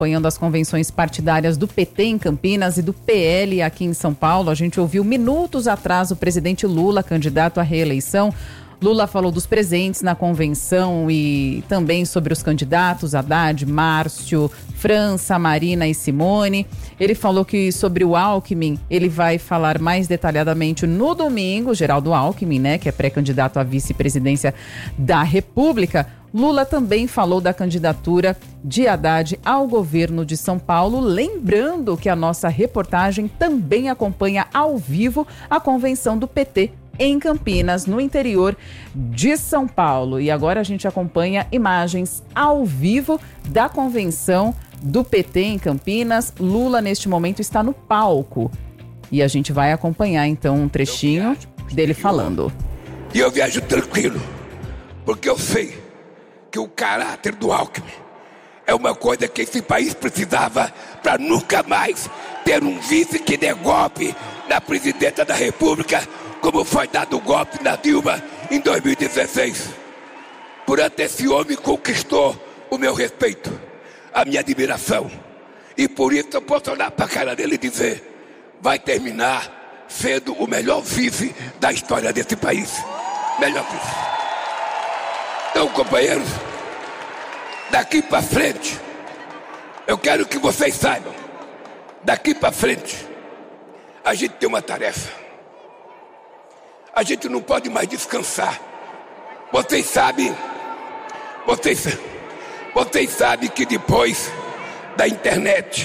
acompanhando as convenções partidárias do PT em Campinas e do PL aqui em São Paulo. A gente ouviu minutos atrás o presidente Lula, candidato à reeleição. Lula falou dos presentes na convenção e também sobre os candidatos, Haddad, Márcio, França, Marina e Simone. Ele falou que sobre o Alckmin, ele vai falar mais detalhadamente no domingo, Geraldo Alckmin, né, que é pré-candidato à vice-presidência da República. Lula também falou da candidatura de Haddad ao governo de São Paulo, lembrando que a nossa reportagem também acompanha ao vivo a convenção do PT em Campinas, no interior de São Paulo. E agora a gente acompanha imagens ao vivo da convenção do PT em Campinas. Lula, neste momento, está no palco. E a gente vai acompanhar, então, um trechinho dele falando. E eu viajo tranquilo, porque eu sei que o caráter do Alckmin é uma coisa que esse país precisava para nunca mais ter um vice que dê golpe na presidenta da República, como foi dado o golpe na Dilma em 2016. Portanto, esse homem conquistou o meu respeito, a minha admiração. E por isso eu posso olhar para a cara dele e dizer: vai terminar sendo o melhor vice da história desse país. Melhor vice. Então, companheiros, daqui para frente, eu quero que vocês saibam, daqui para frente, a gente tem uma tarefa. A gente não pode mais descansar. Vocês sabem que depois da internet,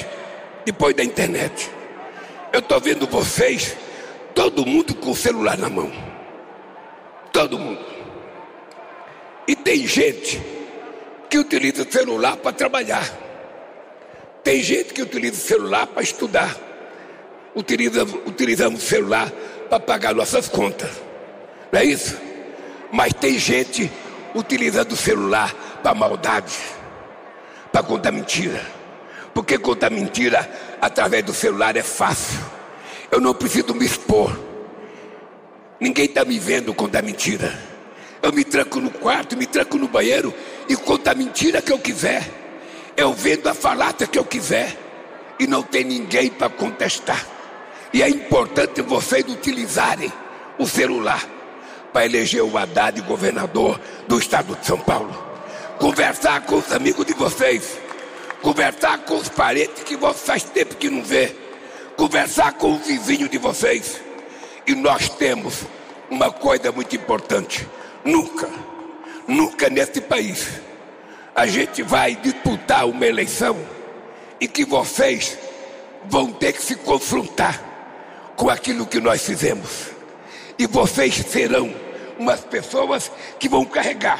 eu estou vendo vocês, todo mundo com o celular na mão. Todo mundo. E tem gente que utiliza o celular para trabalhar. Tem gente que utiliza o celular para estudar. Utilizamos o celular para pagar nossas contas. Não é isso? Mas tem gente utilizando o celular para maldade, para contar mentira. Porque contar mentira através do celular é fácil. Eu não preciso me expor. Ninguém está me vendo contar mentira. Eu me tranco no quarto, me tranco no banheiro e conto a mentira que eu quiser. Eu vendo a falácia que eu quiser e não tem ninguém para contestar. E é importante vocês utilizarem o celular para eleger o Haddad governador do estado de São Paulo. Conversar com os amigos de vocês. Conversar com os parentes que faz tempo que não vê. Conversar com o vizinho de vocês. E nós temos uma coisa muito importante. Nunca nesse país a gente vai disputar uma eleição em que vocês vão ter que se confrontar com aquilo que nós fizemos. E vocês serão umas pessoas que vão carregar.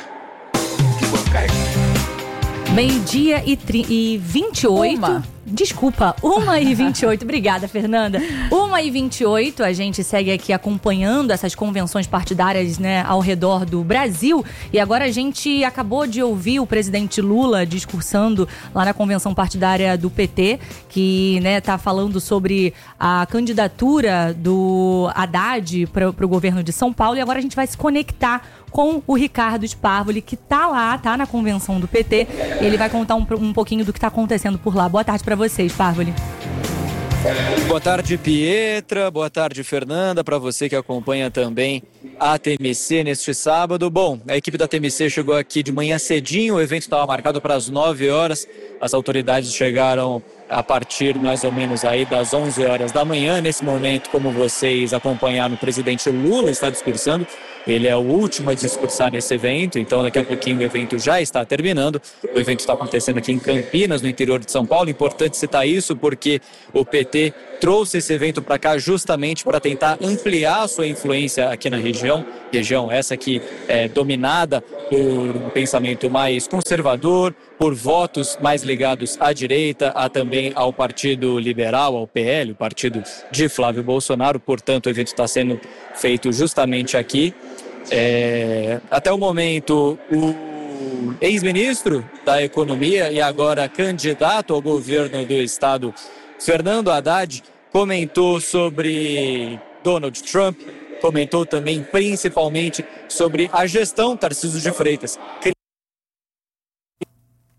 Meio-dia e 28. Desculpa, 1h28. Obrigada, Fernanda. 1h28, a gente segue aqui acompanhando essas convenções partidárias, né, ao redor do Brasil. E agora a gente acabou de ouvir o presidente Lula discursando lá na convenção partidária do PT, que, né, tá falando sobre a candidatura do Haddad para o governo de São Paulo. E agora a gente vai se conectar com o Ricardo Sparvoli, que tá lá, tá na convenção do PT. Ele vai contar um pouquinho do que tá acontecendo por lá. Boa tarde para você, Sparvoli. Boa tarde, Pietra. Boa tarde, Fernanda. Para você que acompanha também a TMC neste sábado. Bom, a equipe da TMC chegou aqui de manhã cedinho. O evento estava marcado para as 9 horas. As autoridades chegaram a partir mais ou menos aí das 11 horas da manhã. Nesse momento, como vocês acompanharam, o presidente Lula está discursando. Ele é o último a discursar nesse evento, então daqui a pouquinho o evento já está terminando. O evento está acontecendo aqui em Campinas, no interior de São Paulo. Importante citar isso porque o PT trouxe esse evento para cá justamente para tentar ampliar a sua influência aqui na região essa que é dominada por um pensamento mais conservador, por votos mais ligados à direita, também ao Partido Liberal, ao PL, o partido de Flávio Bolsonaro. Portanto, o evento está sendo feito justamente aqui. Até o momento, o ex-ministro da Economia e agora candidato ao governo do estado, Fernando Haddad, comentou sobre Donald Trump, comentou também principalmente sobre a gestão Tarcísio de Freitas.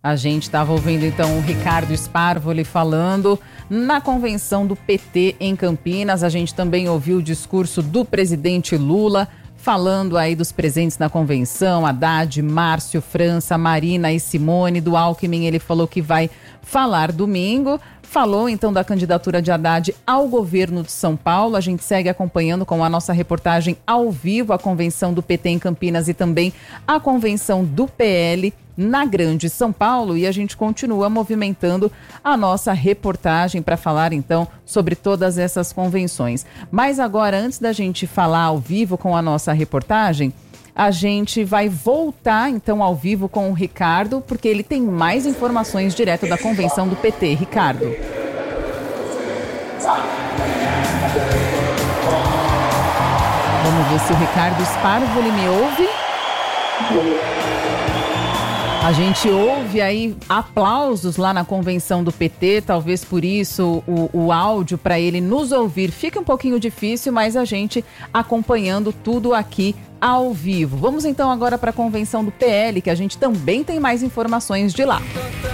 A gente estava ouvindo então o Ricardo Sparvoli falando na convenção do PT em Campinas. A gente também ouviu o discurso do presidente Lula falando aí dos presentes na convenção, Haddad, Márcio, França, Marina e Simone. Do Alckmin ele falou que vai falar domingo. Falou então da candidatura de Haddad ao governo de São Paulo. A gente segue acompanhando com a nossa reportagem ao vivo a convenção do PT em Campinas e também a convenção do PL na Grande São Paulo, e a gente continua movimentando a nossa reportagem para falar então sobre todas essas convenções. Mas agora, antes da gente falar ao vivo com a nossa reportagem, a gente vai voltar então ao vivo com o Ricardo, porque ele tem mais informações direto da convenção do PT. Ricardo. Vamos ver se o Ricardo Sparvoli me ouve. A gente ouve aí aplausos lá na convenção do PT, talvez por isso o áudio para ele nos ouvir fica um pouquinho difícil, mas a gente acompanhando tudo aqui ao vivo. Vamos então agora para a convenção do PL, que a gente também tem mais informações de lá.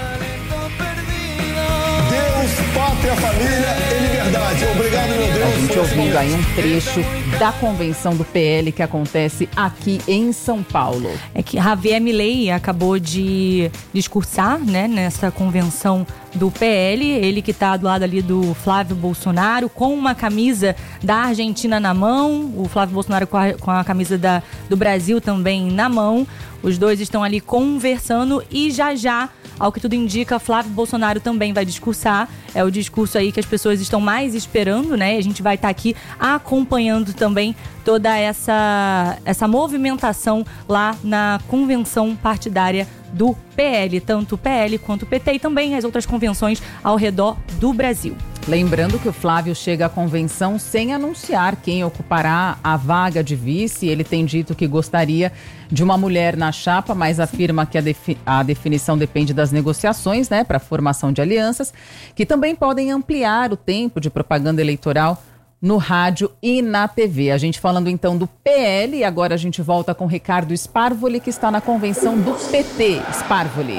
Deus, pátria, família e liberdade. Obrigado, meu Deus. A gente ouvindo aí um trecho da convenção do PL que acontece aqui em São Paulo. É que Javier Milei acabou de discursar, né, nessa convenção do PL, ele que está do lado ali do Flávio Bolsonaro, com uma camisa da Argentina na mão, o Flávio Bolsonaro com a camisa do Brasil também na mão. Os dois estão ali conversando e já, ao que tudo indica, Flávio Bolsonaro também vai discursar. É o discurso aí que as pessoas estão mais esperando, né? E a gente vai estar aqui acompanhando também toda essa movimentação lá na convenção partidária do PL, tanto o PL quanto o PT e também as outras convenções ao redor do Brasil. Lembrando que o Flávio chega à convenção sem anunciar quem ocupará a vaga de vice. Ele tem dito que gostaria de uma mulher na chapa, mas afirma que a definição depende das negociações, né, para a formação de alianças, que também podem ampliar o tempo de propaganda eleitoral no rádio e na TV. A gente falando então do PL, e agora a gente volta com Ricardo Sparvoli, que está na convenção do PT. Sparvoli.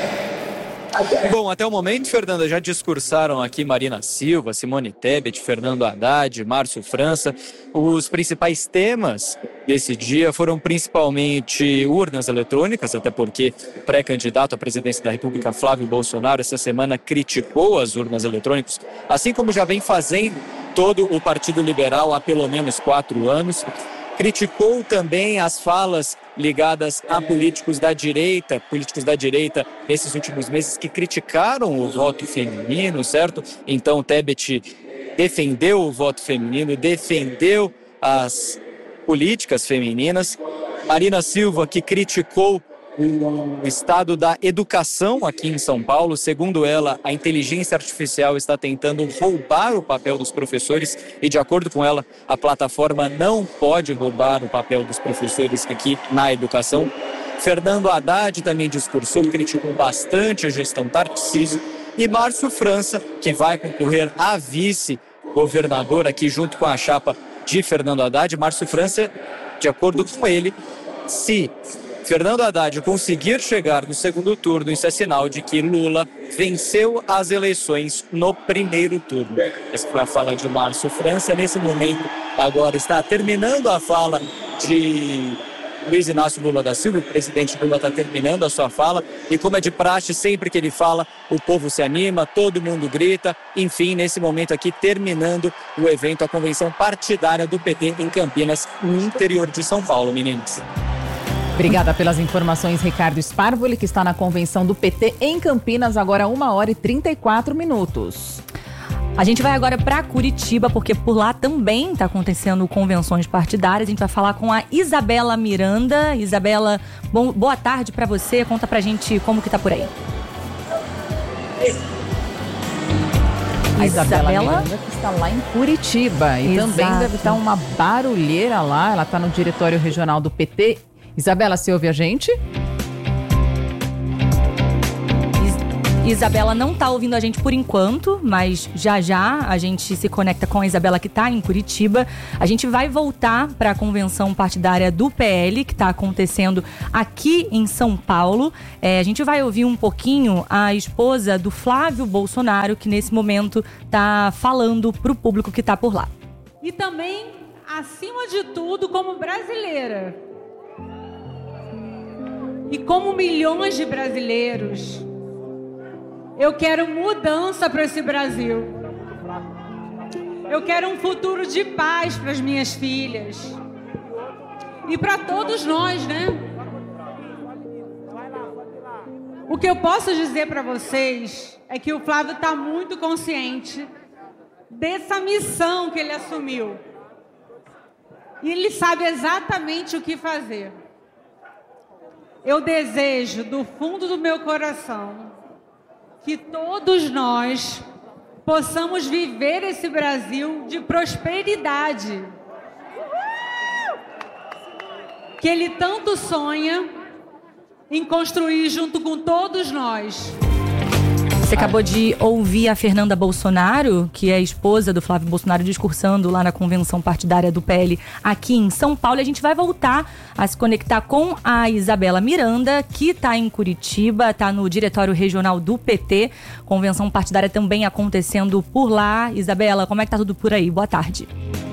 Bom, até o momento, Fernanda, já discursaram aqui Marina Silva, Simone Tebet, Fernando Haddad, Márcio França. Os principais temas desse dia foram principalmente urnas eletrônicas, até porque o pré-candidato à presidência da República, Flávio Bolsonaro, essa semana criticou as urnas eletrônicas, assim como já vem fazendo todo o Partido Liberal há pelo menos 4 anos. Criticou também as falas ligadas a políticos da direita nesses últimos meses que criticaram o voto feminino, certo? Então Tebet defendeu o voto feminino, defendeu as políticas femininas. Marina Silva, que criticou o estado da educação aqui em São Paulo. Segundo ela, a inteligência artificial está tentando roubar o papel dos professores e, de acordo com ela, a plataforma não pode roubar o papel dos professores aqui na educação. Fernando Haddad também discursou, criticou bastante a gestão Tarcísio. E Márcio França, que vai concorrer a vice-governador aqui junto com a chapa de Fernando Haddad. Márcio França, de acordo com ele, se Fernando Haddad conseguir chegar no segundo turno, isso é sinal de que Lula venceu as eleições no primeiro turno. Essa foi a fala de Márcio França. Nesse momento, agora está terminando a fala de Luiz Inácio Lula da Silva. O presidente Lula está terminando a sua fala. E como é de praxe, sempre que ele fala, o povo se anima, todo mundo grita. Enfim, nesse momento aqui, terminando o evento, a convenção partidária do PT em Campinas, no interior de São Paulo, meninos. Obrigada pelas informações, Ricardo Sparvoli, que está na convenção do PT em Campinas, agora 1h34. A gente vai agora para Curitiba, porque por lá também está acontecendo convenções partidárias. A gente vai falar com a Isabela Miranda. Isabela, boa tarde para você. Conta pra gente como que tá por aí. A Isabela Miranda, que está lá em Curitiba. E Exato. Também deve estar uma barulheira lá. Ela está no Diretório Regional do PT. Isabela, você ouve a gente? Isabela não está ouvindo a gente por enquanto, mas já a gente se conecta com a Isabela, que está em Curitiba. A gente vai voltar para a convenção partidária do PL, que está acontecendo aqui em São Paulo. A gente vai ouvir um pouquinho a esposa do Flávio Bolsonaro, que nesse momento está falando para o público que está por lá. E também, acima de tudo, como brasileira. E como milhões de brasileiros, eu quero mudança para esse Brasil. Eu quero um futuro de paz para as minhas filhas. E para todos nós, né? O que eu posso dizer para vocês é que o Flávio está muito consciente dessa missão que ele assumiu. E ele sabe exatamente o que fazer. Eu desejo, do fundo do meu coração, que todos nós possamos viver esse Brasil de prosperidade. Que ele tanto sonha em construir junto com todos nós. Você acabou de ouvir a Fernanda Bolsonaro, que é a esposa do Flávio Bolsonaro, discursando lá na convenção partidária do PL aqui em São Paulo. E a gente vai voltar a se conectar com a Isabela Miranda, que está em Curitiba, está no Diretório Regional do PT. Convenção partidária também acontecendo por lá. Isabela, como é que tá tudo por aí? Boa tarde.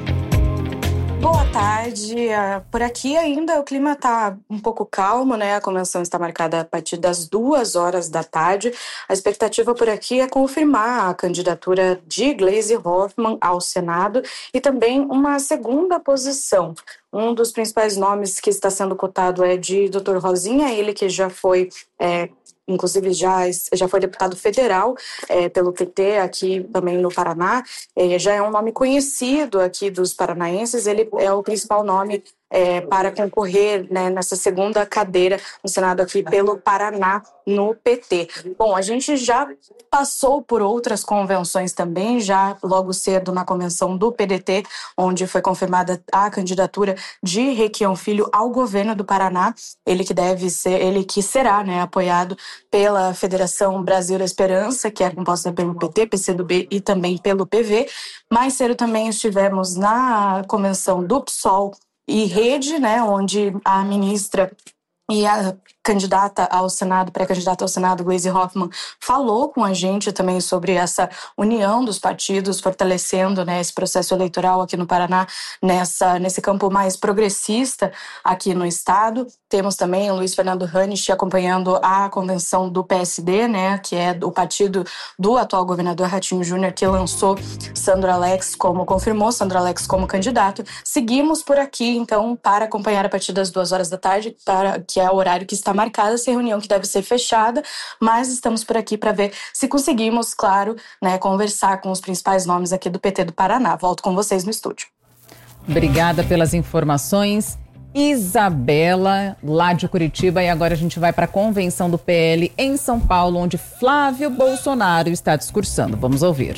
Boa tarde. Por aqui ainda o clima está um pouco calmo, né? A convenção está marcada a partir das 2h da tarde. A expectativa por aqui é confirmar a candidatura de Gleisi Hoffmann ao Senado e também uma segunda posição. Um dos principais nomes que está sendo cotado é de Dr. Rosinha, ele que já foi... inclusive já foi deputado federal pelo PT aqui também no Paraná, já é um nome conhecido aqui dos paranaenses, ele é o principal nome para concorrer, né, nessa segunda cadeira no Senado aqui pelo Paraná, no PT. Bom, a gente já passou por outras convenções também, já logo cedo na convenção do PDT, onde foi confirmada a candidatura de Requião Filho ao governo do Paraná, ele que será, né, apoiado pela Federação Brasil da Esperança, que é composta pelo PT, PCdoB e também pelo PV. Mais cedo também estivemos na convenção do PSOL e Rede, né, onde a ministra e a candidata ao Senado, pré-candidata ao Senado, Gleisi Hoffmann, falou com a gente também sobre essa união dos partidos, fortalecendo, né, esse processo eleitoral aqui no Paraná, nesse campo mais progressista aqui no estado. Temos também o Luiz Fernando Hanich acompanhando a convenção do PSD, né, que é o partido do atual governador Ratinho Júnior, que lançou confirmou Sandro Alex como candidato. Seguimos por aqui, então, para acompanhar a partir das 2h da tarde, que é o horário que está marcada essa reunião, que deve ser fechada, mas estamos por aqui para ver se conseguimos, claro, né, conversar com os principais nomes aqui do PT do Paraná. Volto com vocês no estúdio. Obrigada pelas informações, Isabela, lá de Curitiba. E agora a gente vai para a convenção do PL em São Paulo, onde Flávio Bolsonaro está discursando. Vamos ouvir.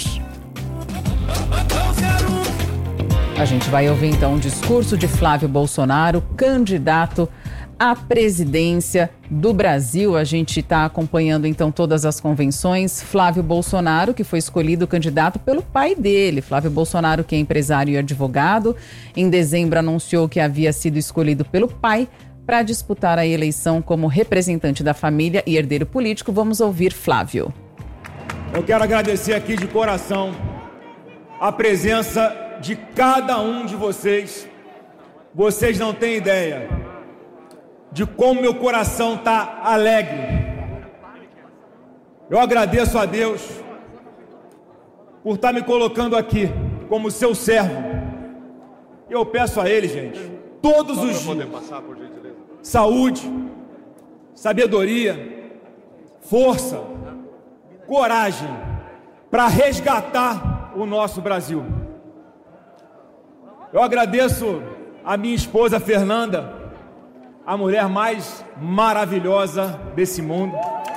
A gente vai ouvir então o discurso de Flávio Bolsonaro, candidato à presidência do Brasil. A gente está acompanhando então todas as convenções. Flávio Bolsonaro, que foi escolhido candidato pelo pai dele. Flávio Bolsonaro, que é empresário e advogado, em dezembro anunciou que havia sido escolhido pelo pai para disputar a eleição como representante da família e herdeiro político. Vamos ouvir Flávio. Eu quero agradecer aqui de coração a presença de cada um de vocês. Vocês não têm ideia de como meu coração está alegre. Eu agradeço a Deus por estar me colocando aqui como seu servo. Eu peço a Ele, gente, todos os dias, saúde, sabedoria, força, coragem para resgatar o nosso Brasil. Eu agradeço a minha esposa Fernanda, a mulher mais maravilhosa desse mundo,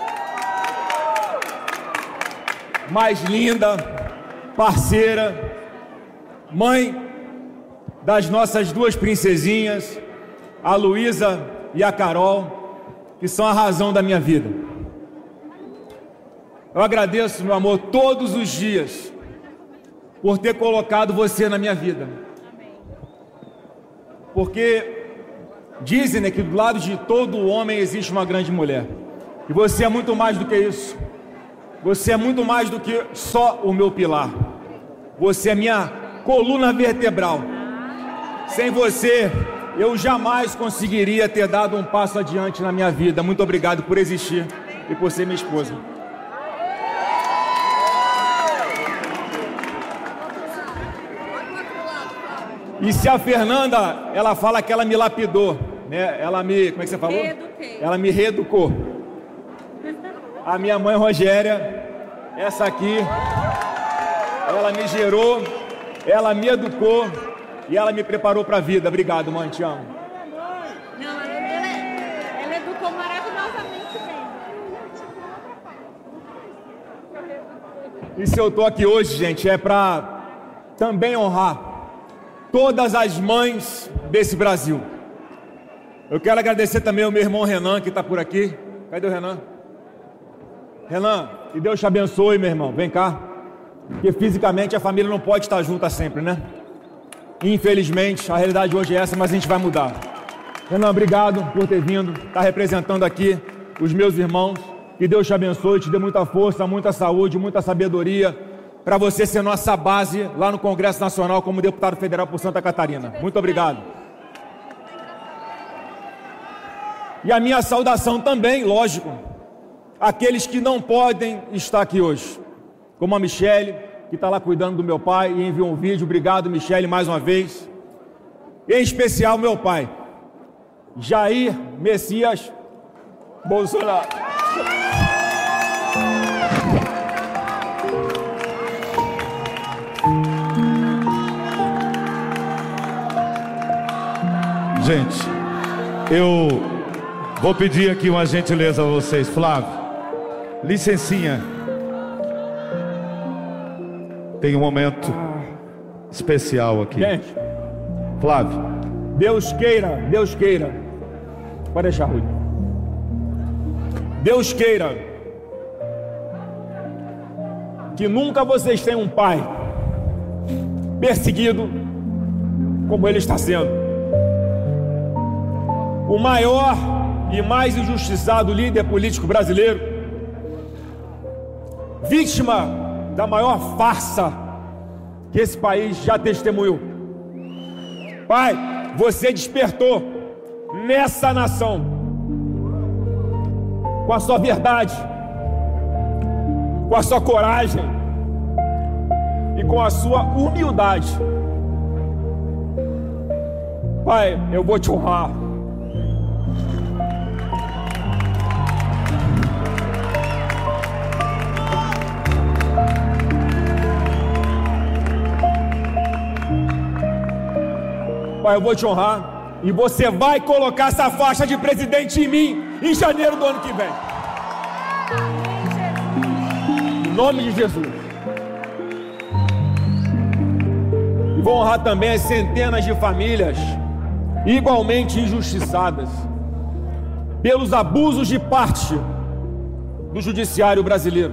mais linda, parceira, mãe das nossas duas princesinhas, a Luísa e a Carol, que são a razão da minha vida. Eu agradeço, meu amor, todos os dias por ter colocado você na minha vida. Porque dizem, né, que do lado de todo homem existe uma grande mulher. E você é muito mais do que isso. Você é muito mais do que só o meu pilar. Você é minha coluna vertebral. Sem você, eu jamais conseguiria ter dado um passo adiante na minha vida. Muito obrigado por existir e por ser minha esposa. E se a Fernanda, ela fala que ela me lapidou, né? Ela me, como é que você falou? Reeduquei. Ela me reeducou. A minha mãe Rogéria, essa aqui, ela me gerou, ela me educou e ela me preparou para a vida. Obrigado, mãe, te amo. Não, ela educou maravilhosamente bem. E se eu tô aqui hoje, gente, é para também honrar todas as mães desse Brasil. Eu quero agradecer também ao meu irmão Renan, que está por aqui. Cadê o Renan? Renan, que Deus te abençoe, meu irmão. Vem cá. Porque fisicamente a família não pode estar junta sempre, né? Infelizmente, a realidade hoje é essa, mas a gente vai mudar. Renan, obrigado por ter vindo. Está representando aqui os meus irmãos. Que Deus te abençoe, te dê muita força, muita saúde, muita sabedoria, para você ser nossa base lá no Congresso Nacional como deputado federal por Santa Catarina. Muito obrigado. E a minha saudação também, lógico, àqueles que não podem estar aqui hoje, como a Michele, que está lá cuidando do meu pai e enviou um vídeo. Obrigado, Michele, mais uma vez. Em especial, meu pai, Jair Messias Bolsonaro. Gente, eu vou pedir aqui uma gentileza a vocês. Flávio, licencinha. Tem um momento especial aqui. Gente, Flávio. Deus queira. Pode deixar, Rui. Deus queira que nunca vocês tenham um pai perseguido como ele está sendo. O maior e mais injustiçado líder político brasileiro, vítima da maior farsa que esse país já testemunhou. Pai, você despertou nessa nação com a sua verdade, com a sua coragem e com a sua humildade. Pai, eu vou te honrar. Pai, eu vou te honrar e você vai colocar essa faixa de presidente em mim em janeiro do ano que vem. Em nome de Jesus. E vou honrar também as centenas de famílias igualmente injustiçadas pelos abusos de parte do judiciário brasileiro,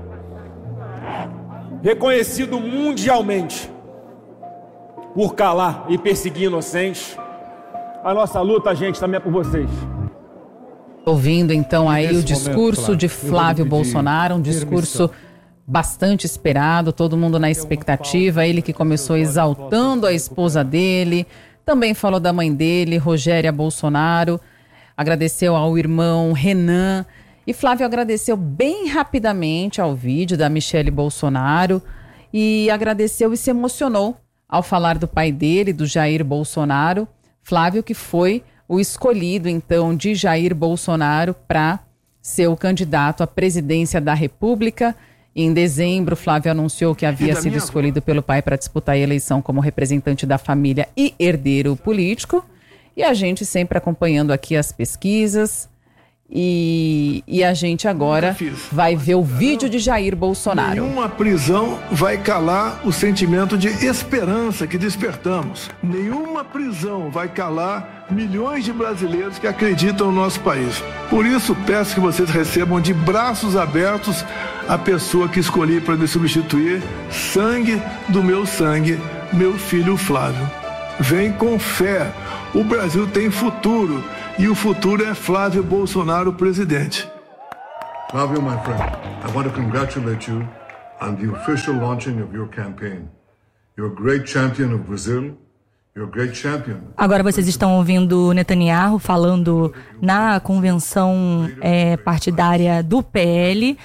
reconhecido mundialmente por calar e perseguir inocentes. A nossa luta, gente, também é por vocês. Ouvindo então aí o discurso de Flávio Bolsonaro, um discurso bastante esperado, todo mundo na expectativa. Ele que começou exaltando a esposa dele, também falou da mãe dele, Rogéria Bolsonaro, agradeceu ao irmão Renan, e Flávio agradeceu bem rapidamente ao vídeo da Michele Bolsonaro e agradeceu e se emocionou ao falar do pai dele, do Jair Bolsonaro. Flávio, que foi o escolhido, então, de Jair Bolsonaro para ser o candidato à presidência da República. Em dezembro, Flávio anunciou que havia sido escolhido pelo pai para disputar a eleição como representante da família e herdeiro político. E a gente sempre acompanhando aqui as pesquisas E a gente agora vai ver o vídeo de Jair Bolsonaro. Nenhuma prisão vai calar o sentimento de esperança que despertamos. Nenhuma prisão vai calar milhões de brasileiros que acreditam no nosso país. Por isso, peço que vocês recebam de braços abertos a pessoa que escolhi para me substituir, sangue do meu sangue, meu filho Flávio. Vem com fé. O Brasil tem futuro. E o futuro é Flávio Bolsonaro, presidente. Flávio, my friend, I want to congratulate you on the official launching of your campaign. You're a great champion of Brazil. You're a great champion. Agora vocês estão ouvindo Netanyahu falando na convenção partidária do PL.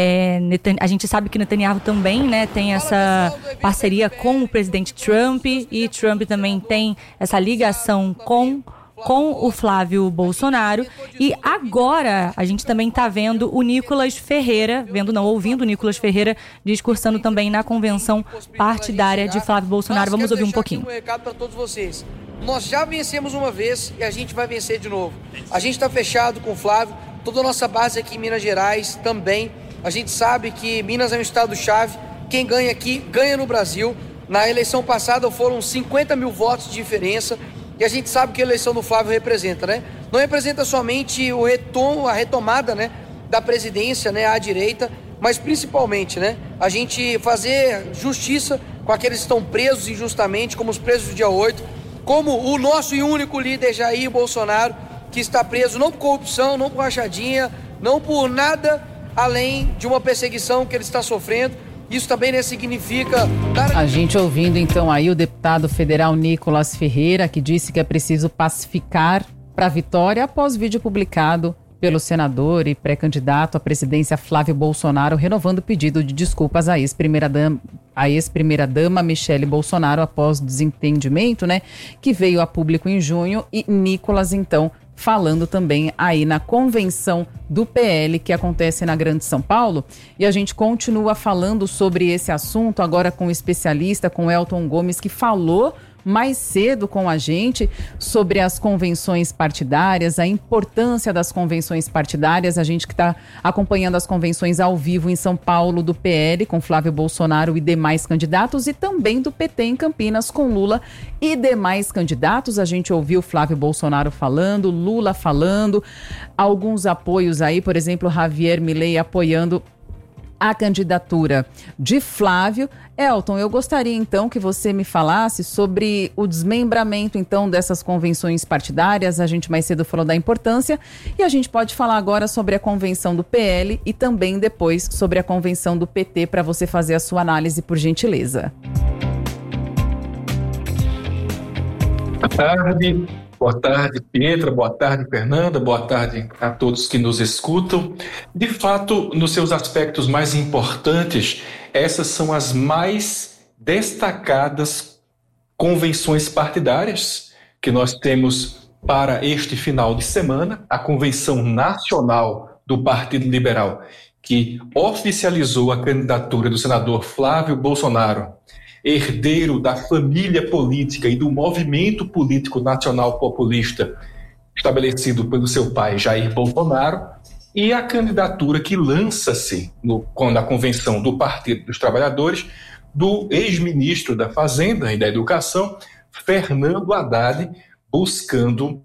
A gente sabe que Netanyahu também, né, tem essa parceria com o presidente Trump, e Trump também tem essa ligação com o Flávio Bolsonaro. E agora a gente também está vendo o Nicolas Ferreira, ouvindo o Nicolas Ferreira discursando também na convenção partidária de Flávio Bolsonaro. Vamos ouvir um pouquinho. Um recado para todos vocês. Nós já vencemos uma vez e a gente vai vencer de novo. A gente está fechado com o Flávio, toda a nossa base aqui em Minas Gerais também. A gente sabe que Minas é um estado-chave. Quem ganha aqui, ganha no Brasil. Na eleição passada foram 50 mil votos de diferença. E a gente sabe que a eleição do Flávio representa, né? Não representa somente a retomada, né, da presidência, né, à direita, mas principalmente, né, a gente fazer justiça com aqueles que estão presos injustamente, como os presos do dia 8, como o nosso e único líder Jair Bolsonaro, que está preso não por corrupção, não por rachadinha, não por nada além de uma perseguição que ele está sofrendo. Isso também, né, significa... A gente ouvindo então aí o deputado federal Nicolas Ferreira, que disse que é preciso pacificar para a vitória após vídeo publicado pelo senador e pré-candidato à presidência Flávio Bolsonaro, renovando o pedido de desculpas à ex-primeira-dama Michele Bolsonaro após o desentendimento, né, que veio a público em junho. E Nicolas, então, falando também aí na convenção do PL que acontece na Grande São Paulo. E a gente continua falando sobre esse assunto agora com o especialista, com Elton Gomes, que falou mais cedo com a gente sobre as convenções partidárias, a importância das convenções partidárias. A gente que está acompanhando as convenções ao vivo em São Paulo do PL com Flávio Bolsonaro e demais candidatos, e também do PT em Campinas com Lula e demais candidatos. A gente ouviu Flávio Bolsonaro falando, Lula falando, alguns apoios aí, por exemplo, Javier Milei apoiando a candidatura de Flávio. Elton, eu gostaria então que você me falasse sobre o desmembramento então dessas convenções partidárias. A gente mais cedo falou da importância e a gente pode falar agora sobre a convenção do PL e também depois sobre a convenção do PT, para você fazer a sua análise, por gentileza. Boa tarde, Pietra, boa tarde, Fernanda, boa tarde a todos que nos escutam. De fato, nos seus aspectos mais importantes, essas são as mais destacadas convenções partidárias que nós temos para este final de semana. A Convenção Nacional do Partido Liberal, que oficializou a candidatura do senador Flávio Bolsonaro, herdeiro da família política e do movimento político nacional populista estabelecido pelo seu pai Jair Bolsonaro, e a candidatura que lança-se na convenção do Partido dos Trabalhadores do ex-ministro da Fazenda e da Educação, Fernando Haddad, buscando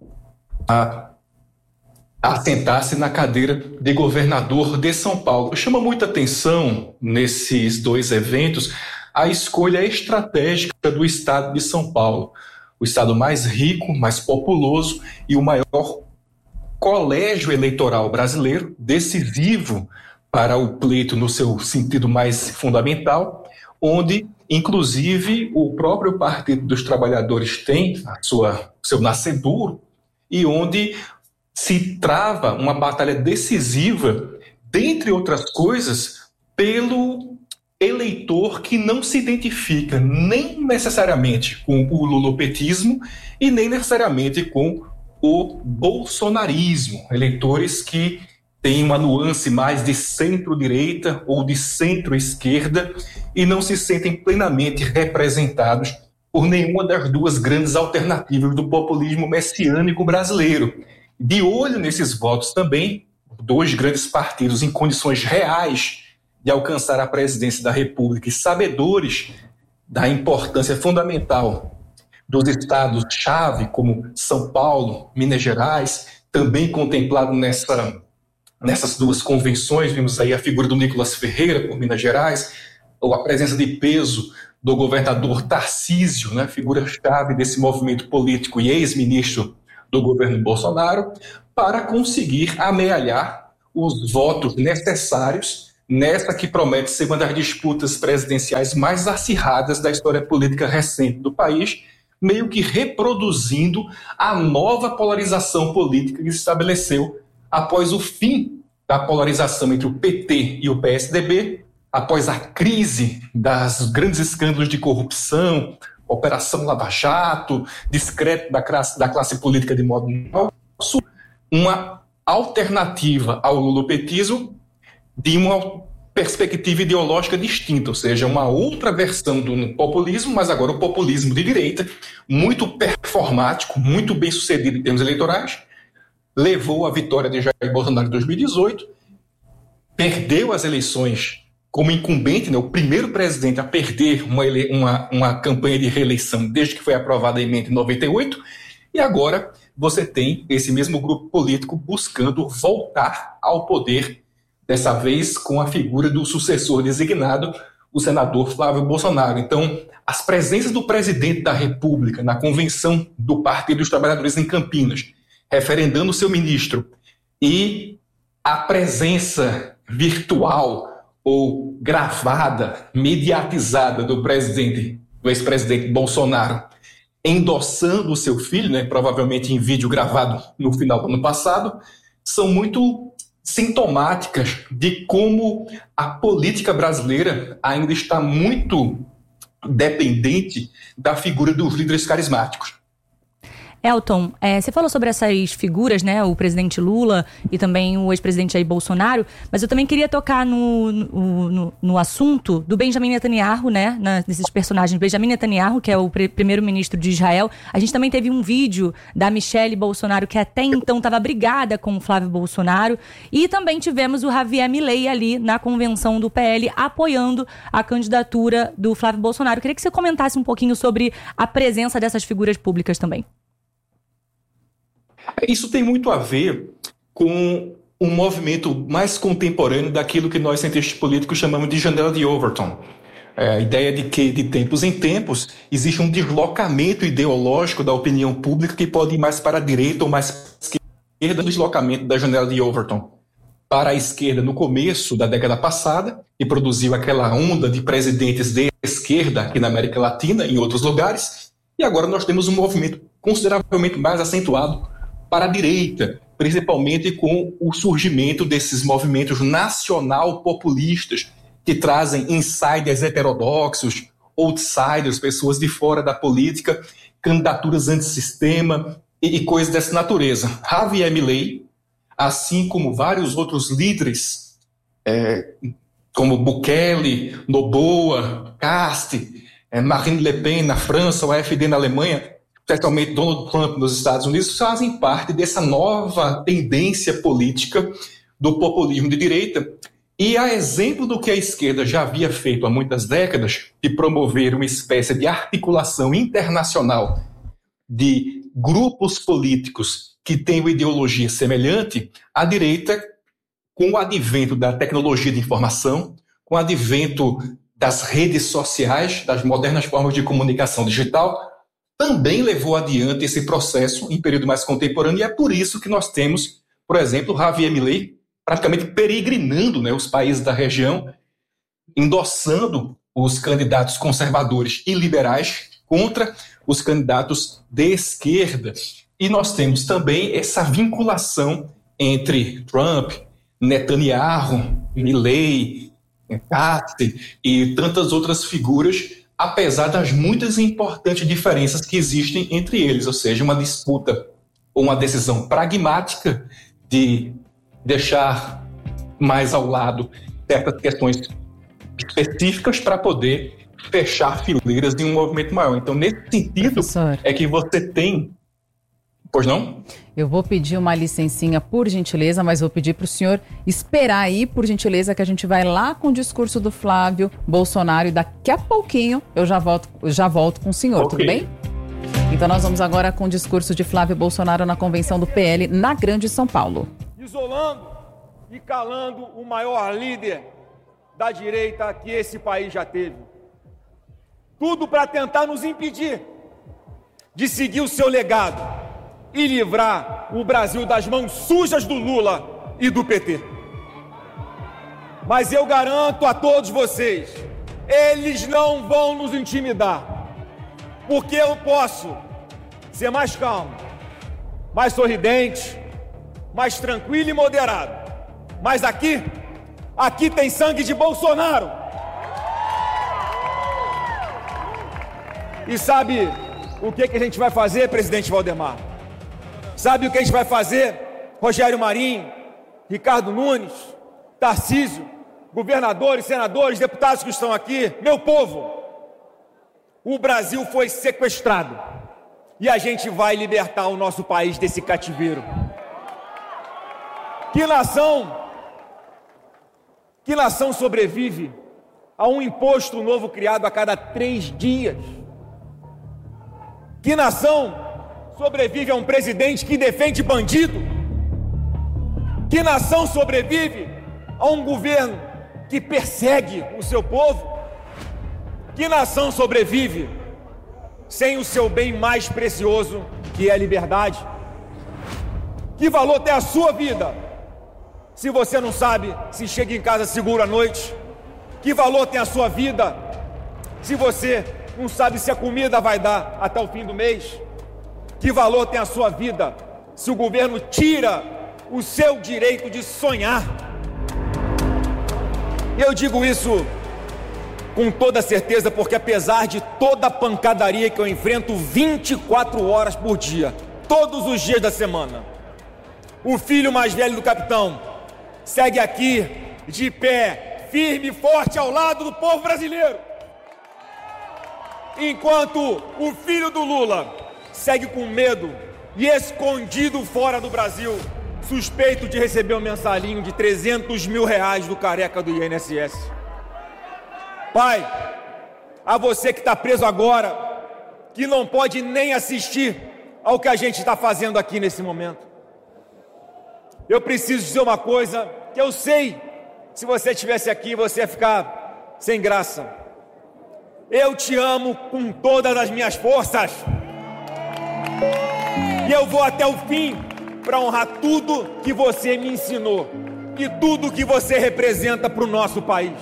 assentar-se na cadeira de governador de São Paulo. Chama muita atenção nesses dois eventos a escolha estratégica do estado de São Paulo, o estado mais rico, mais populoso e o maior colégio eleitoral brasileiro, decisivo para o pleito no seu sentido mais fundamental, onde, inclusive, o próprio Partido dos Trabalhadores tem seu nascedouro, e onde se trava uma batalha decisiva, dentre outras coisas, pelo eleitor que não se identifica nem necessariamente com o lulopetismo e nem necessariamente com o bolsonarismo. Eleitores que têm uma nuance mais de centro-direita ou de centro-esquerda e não se sentem plenamente representados por nenhuma das duas grandes alternativas do populismo messiânico brasileiro, De olho nesses votos também, 2 grandes partidos em condições reais de alcançar a presidência da República e sabedores da importância fundamental dos estados-chave, como São Paulo, Minas Gerais, também contemplado nessas 2 convenções. Vimos aí a figura do Nicolas Ferreira por Minas Gerais, ou a presença de peso do governador Tarcísio, né, figura-chave desse movimento político e ex-ministro do governo Bolsonaro, para conseguir amealhar os votos necessários nessa que promete ser uma das disputas presidenciais mais acirradas da história política recente do país, meio que reproduzindo a nova polarização política que se estabeleceu após o fim da polarização entre o PT e o PSDB, após a crise dos grandes escândalos de corrupção, Operação Lava Jato, descrédito da classe política de modo geral, uma alternativa ao lulopetismo de uma perspectiva ideológica distinta, ou seja, uma outra versão do populismo, mas agora o populismo de direita, muito performático, muito bem sucedido em termos eleitorais, levou à vitória de Jair Bolsonaro em 2018, perdeu as eleições como incumbente, né, o primeiro presidente a perder uma campanha de reeleição desde que foi aprovada a emenda em 98, e agora você tem esse mesmo grupo político buscando voltar ao poder, dessa vez com a figura do sucessor designado, o senador Flávio Bolsonaro. Então, as presenças do presidente da República na convenção do Partido dos Trabalhadores em Campinas, referendando o seu ministro, e a presença virtual ou gravada, mediatizada do ex-presidente Bolsonaro, endossando o seu filho, né, provavelmente em vídeo gravado no final do ano passado, são muito sintomáticas de como a política brasileira ainda está muito dependente da figura dos líderes carismáticos. Elton, você falou sobre essas figuras, né, o presidente Lula e também o ex-presidente Jair Bolsonaro, mas eu também queria tocar no assunto do Benjamin Netanyahu, né, nesses personagens. Benjamin Netanyahu, que é o primeiro-ministro de Israel. A gente também teve um vídeo da Michelle Bolsonaro, que até então estava brigada com o Flávio Bolsonaro, e também tivemos o Javier Milei ali na convenção do PL, apoiando a candidatura do Flávio Bolsonaro. Eu queria que você comentasse um pouquinho sobre a presença dessas figuras públicas também. Isso tem muito a ver com um movimento mais contemporâneo daquilo que nós, cientistas políticos, chamamos de janela de Overton. A ideia de que, de tempos em tempos, existe um deslocamento ideológico da opinião pública que pode ir mais para a direita ou mais para a esquerda, do deslocamento da janela de Overton para a esquerda no começo da década passada, e produziu aquela onda de presidentes de esquerda aqui na América Latina e em outros lugares, e agora nós temos um movimento consideravelmente mais acentuado para a direita, principalmente com o surgimento desses movimentos nacional-populistas que trazem insiders heterodoxos, outsiders, pessoas de fora da política, candidaturas antissistema e coisas dessa natureza. Javier Milei, assim como vários outros líderes, como Bukele, Noboa, Cast, Marine Le Pen na França, o AfD na Alemanha, especialmente Donald Trump nos Estados Unidos, fazem parte dessa nova tendência política do populismo de direita. E a exemplo do que a esquerda já havia feito há muitas décadas, de promover uma espécie de articulação internacional de grupos políticos que têm uma ideologia semelhante, a direita, com o advento da tecnologia de informação, com o advento das redes sociais, das modernas formas de comunicação digital, também levou adiante esse processo em período mais contemporâneo, e é por isso que nós temos, por exemplo, Javier Milei praticamente peregrinando, né, os países da região, endossando os candidatos conservadores e liberais contra os candidatos de esquerda. E nós temos também essa vinculação entre Trump, Netanyahu, Milei, Katz e tantas outras figuras, apesar das muitas e importantes diferenças que existem entre eles, ou seja, uma disputa ou uma decisão pragmática de deixar mais ao lado certas questões específicas para poder fechar fileiras de um movimento maior. Então, nesse sentido, é que você tem Pois não? Eu vou pedir uma licencinha, por gentileza, mas vou pedir para o senhor esperar aí, por gentileza, que a gente vai lá com o discurso do Flávio Bolsonaro e daqui a pouquinho eu já volto com o senhor, okay. Tudo bem? Então nós vamos agora com o discurso de Flávio Bolsonaro na convenção do PL na Grande São Paulo. Isolando e calando o maior líder da direita que esse país já teve. Tudo para tentar nos impedir de seguir o seu legado e livrar o Brasil das mãos sujas do Lula e do PT. Mas eu garanto a todos vocês, eles não vão nos intimidar, porque eu posso ser mais calmo, mais sorridente, mais tranquilo e moderado. Mas aqui tem sangue de Bolsonaro. E sabe o que a gente vai fazer, presidente Valdemar? Sabe o que a gente vai fazer? Rogério Marinho, Ricardo Nunes, Tarcísio, governadores, senadores, deputados que estão aqui, meu povo, o Brasil foi sequestrado e a gente vai libertar o nosso país desse cativeiro. Que nação sobrevive a um imposto novo criado a cada 3 dias? Que nação sobrevive a um presidente que defende bandido? Que nação sobrevive a um governo que persegue o seu povo? Que nação sobrevive sem o seu bem mais precioso, que é a liberdade? Que valor tem a sua vida se você não sabe se chega em casa seguro à noite? Que valor tem a sua vida se você não sabe se a comida vai dar até o fim do mês? Que valor tem a sua vida se o governo tira o seu direito de sonhar? Eu digo isso com toda certeza porque, apesar de toda a pancadaria que eu enfrento 24 horas por dia, todos os dias da semana, o filho mais velho do capitão segue aqui de pé, firme e forte ao lado do povo brasileiro. Enquanto o filho do Lula segue com medo e escondido fora do Brasil, suspeito de receber um mensalinho de 300 mil reais do careca do INSS. Pai, a você que está preso agora, que não pode nem assistir ao que a gente está fazendo aqui nesse momento, eu preciso dizer uma coisa que eu sei, se você estivesse aqui, você ia ficar sem graça. Eu te amo com todas as minhas forças. E eu vou até o fim para honrar tudo que você me ensinou e tudo que você representa para o nosso país.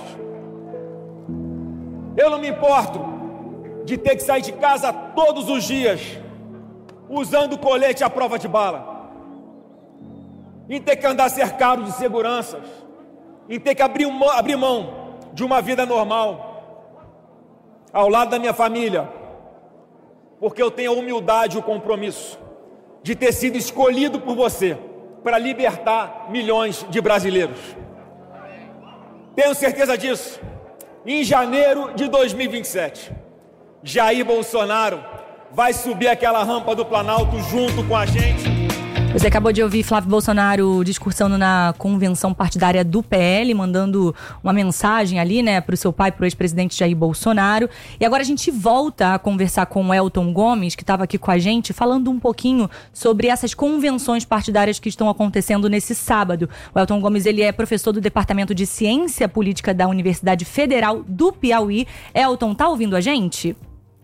Eu não me importo de ter que sair de casa todos os dias usando colete à prova de bala, em ter que andar cercado de seguranças, em ter que abrir mão de uma vida normal ao lado da minha família, porque eu tenho a humildade e o compromisso de ter sido escolhido por você para libertar milhões de brasileiros. Tenho certeza disso. Em janeiro de 2027, Jair Bolsonaro vai subir aquela rampa do Planalto junto com a gente. Você acabou de ouvir Flávio Bolsonaro discursando na convenção partidária do PL, mandando uma mensagem ali, né, para o seu pai, para o ex-presidente Jair Bolsonaro. E agora a gente volta a conversar com o Elton Gomes, que estava aqui com a gente, falando um pouquinho sobre essas convenções partidárias que estão acontecendo nesse sábado. O Elton Gomes, ele é professor do Departamento de Ciência Política da Universidade Federal do Piauí. Elton, tá ouvindo a gente?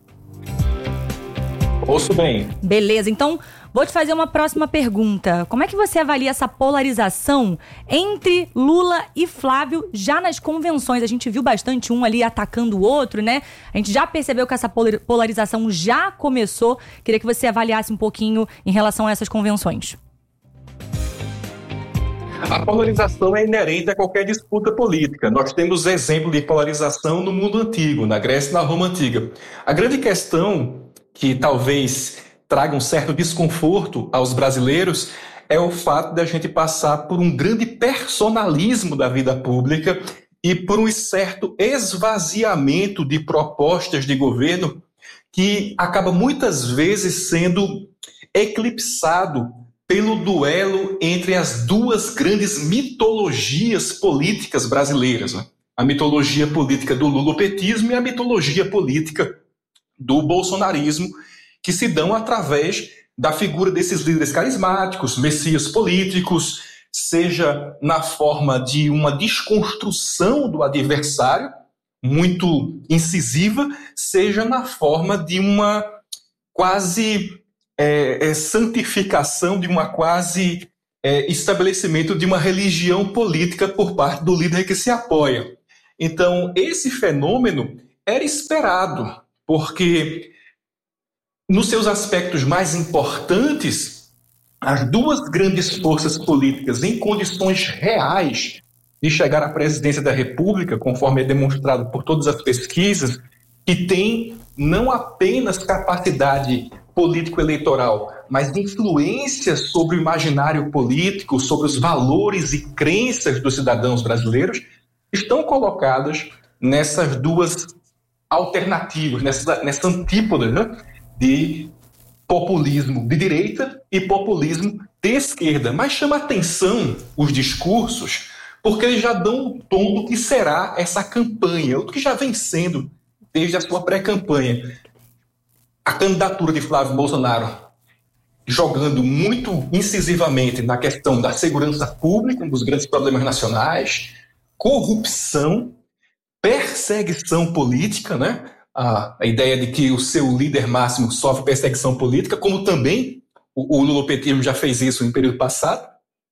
Ouço bem. Beleza, então vou te fazer uma próxima pergunta. Como é que você avalia essa polarização entre Lula e Flávio já nas convenções? A gente viu bastante um ali atacando o outro, né? A gente já percebeu que essa polarização já começou. Queria que você avaliasse um pouquinho em relação a essas convenções. A polarização é inerente a qualquer disputa política. Nós temos exemplo de polarização no mundo antigo, na Grécia e na Roma antiga. A grande questão que talvez traga um certo desconforto aos brasileiros é o fato de a gente passar por um grande personalismo da vida pública e por um certo esvaziamento de propostas de governo que acaba muitas vezes sendo eclipsado pelo duelo entre as duas grandes mitologias políticas brasileiras, né? A mitologia política do lulopetismo e a mitologia política do bolsonarismo, que se dão através da figura desses líderes carismáticos, messias políticos, seja na forma de uma desconstrução do adversário, muito incisiva, seja na forma de uma quase santificação, de uma quase estabelecimento de uma religião política por parte do líder que se apoia. Então, esse fenômeno era esperado, porque nos seus aspectos mais importantes, as duas grandes forças políticas em condições reais de chegar à presidência da República, conforme é demonstrado por todas as pesquisas, que têm não apenas capacidade político-eleitoral, mas influência sobre o imaginário político, sobre os valores e crenças dos cidadãos brasileiros, estão colocadas nessas duas alternativas, nessa antípoda, né, de populismo de direita e populismo de esquerda. Mas chama atenção os discursos, porque eles já dão o tom do que será essa campanha, o que já vem sendo desde a sua pré-campanha. A candidatura de Flávio Bolsonaro jogando muito incisivamente na questão da segurança pública, um dos grandes problemas nacionais, corrupção, perseguição política, né? A ideia de que o seu líder máximo sofre perseguição política, como também o lulopetismo já fez isso no período passado,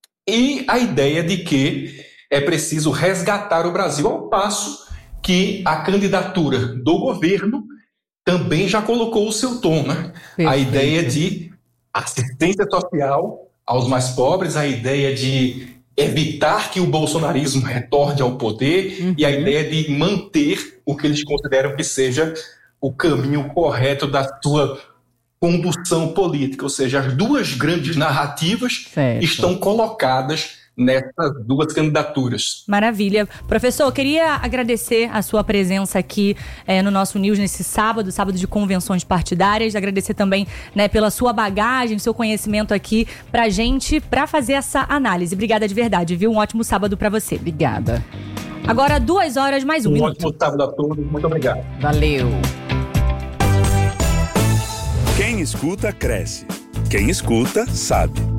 e a ideia de que é preciso resgatar o Brasil, ao passo que a candidatura do governo também já colocou o seu tom, né? A ideia de assistência social aos mais pobres, a ideia de evitar que o bolsonarismo retorne ao poder e a ideia de manter o que eles consideram que seja o caminho correto da sua condução política. Ou seja, as duas grandes narrativas estão colocadas nessas duas candidaturas. Maravilha. Professor, eu queria agradecer a sua presença aqui no nosso News nesse sábado de convenções partidárias, agradecer também, né, pela sua bagagem, seu conhecimento aqui pra gente, pra fazer essa análise. Obrigada de verdade, viu? Um ótimo sábado pra você. Obrigada. Agora 2 horas mais um minuto. Ótimo sábado a todos, muito obrigado. Valeu. Quem escuta, cresce. Quem escuta, sabe.